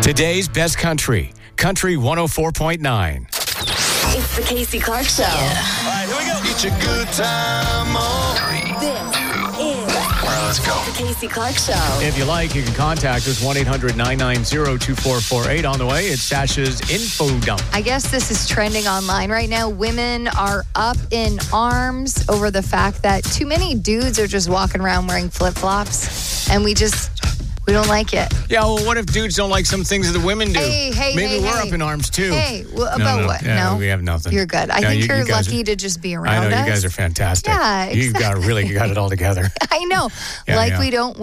Today's best country, Country 104.9. It's the Casey Clark Show. All right, here we go. It's a good time. This is All right, let's go. the Casey Clark Show. If you like, you can contact us, 1-800-990-2448. On the way, it's Sasha's Info Dump. I guess this is trending online right now. Women are up in arms over the fact that too many dudes are just walking around wearing flip-flops, and we don't like it. Yeah, well, what if dudes don't like some things that the women do? Hey, Maybe we're hey. up in arms, too. Hey, about what? Yeah, No? we have nothing. You're good. I No, think you you're guys lucky to just be around I know, us. you guys are fantastic. Yeah, You got it all together. I know. Yeah, like yeah. we don't